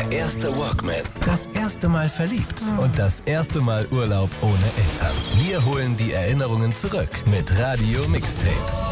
Der erste Walkman. Das erste Mal verliebt und das erste Mal Urlaub ohne Eltern. Wir holen die Erinnerungen zurück mit Radio Mixtape.